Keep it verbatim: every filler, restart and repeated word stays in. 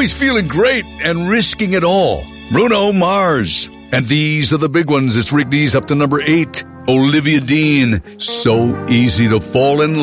always feeling great and risking it all. Bruno Mars. And these are the big ones. It's Rick D's up to number eight. Olivia Dean. So easy to fall in love.